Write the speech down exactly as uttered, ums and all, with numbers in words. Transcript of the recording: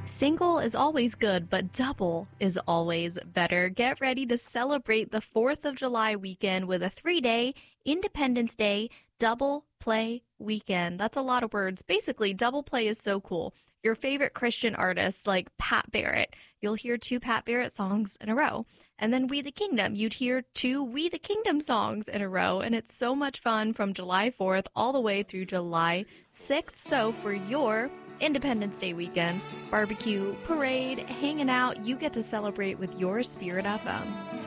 Single is always good, but double is always better. Get ready to celebrate the fourth of July weekend with a three-day Independence Day double play weekend. That's a lot of words. Basically, double play is so cool. Your favorite Christian artists like Pat Barrett, you'll hear two Pat Barrett songs in a row. And then We the Kingdom, you'd hear two We the Kingdom songs in a row. And it's so much fun from July fourth all the way through July sixth. So for your Independence Day weekend, barbecue, parade, hanging out, you get to celebrate with your Spirit F M.